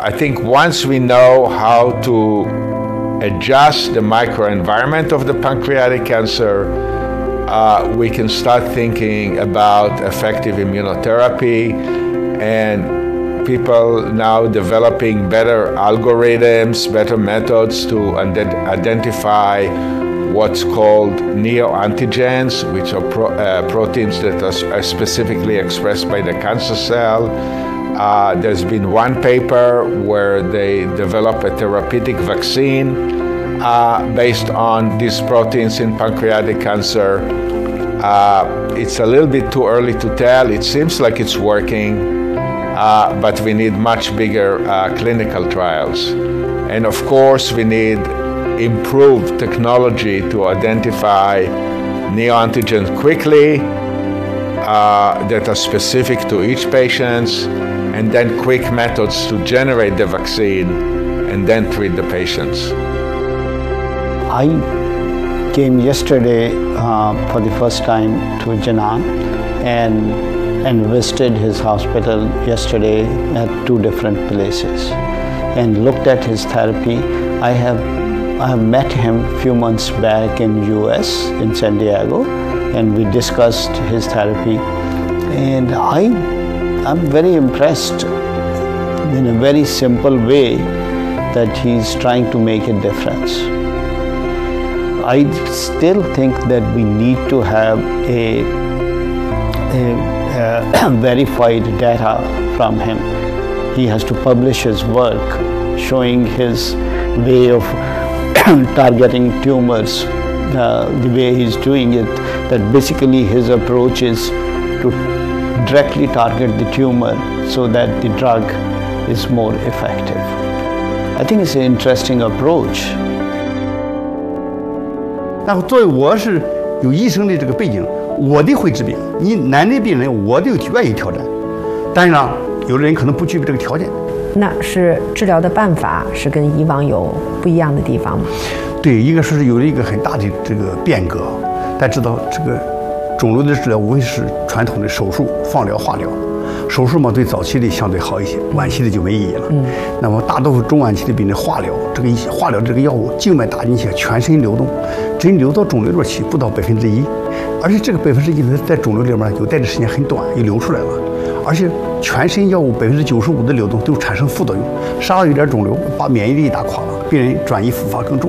I think once we know how to adjust the microenvironment of the pancreatic cancer, we can start thinking about effective immunotherapy, and people now developing better algorithms, better methods to identify what's called neoantigens, which are proteins that are specifically expressed by the cancer cell. There's been one paper where they develop a therapeutic vaccine based on these proteins in pancreatic cancer. It's a little bit too early to tell. It seems like it's working, but we need much bigger clinical trials. And of course, we need improved technology to identify neoantigens quickly that are specific to each patient, and then quick methods to generate the vaccine and then treat the patients. I came yesterday for the first time to Jinan and visited his hospital yesterday at 2 different places and looked at his therapy. I have met him a few months back in US, in San Diego, and we discussed his therapy. And I'm very impressed in a very simple way that he's trying to make a difference. I still think that we need to have a verified data from him. He has to publish his work showing his way of targeting tumors, the way he's doing it, that basically his approach is to directly target the tumor so that the drug is more effective. I think it's an interesting approach. 然后作为我是有医生的这个背景，我的会治病，你男的病人我都愿意挑战，但是呢，有的人可能不具备这个条件。 那是治疗的办法是跟以往有不一样的地方吗？ 对，一个是有了一个很大的这个变革。大家知道这个肿瘤的治疗无非是传统的手术、放疗、化疗。手术嘛，对早期的相对好一些，晚期的就没意义了。那么大多数中晚期的病人化疗，化疗这个药物静脉打进去，全身流动，真流到肿瘤里边去不到1%，而且这个1%在肿瘤里面有待的时间很短，又流出来了，而且全身药物95%的流动都产生副作用，稍微有点肿瘤把免疫力打垮了，病人转移复发更重。